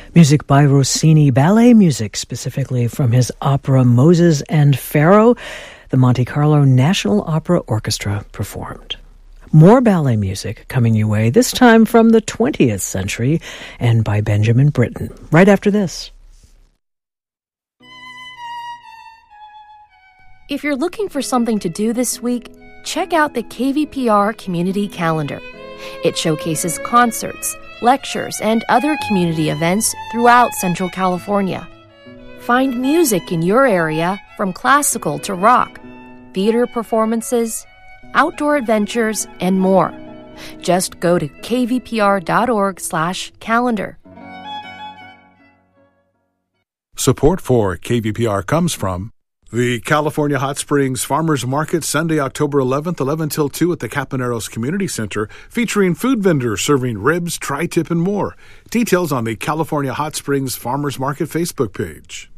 Music by Rossini, ballet music specifically from his opera Moses and Pharaoh. The Monte Carlo National Opera Orchestra performed. More ballet music coming your way, this time from the 20th century and by Benjamin Britten, right after this. If you're looking for something to do this week, check out the KVPR Community Calendar. It showcases concerts, lectures, and other community events throughout Central California. Find music in your area from classical to rock, theater performances, outdoor adventures, and more. Just go to kvpr.org/calendar. Support for KVPR comes from the California Hot Springs Farmers Market, Sunday, October 11th, 11 till 2 at the Capaneros Community Center, featuring food vendors serving ribs, tri-tip, and more. Details on the California Hot Springs Farmers Market Facebook page.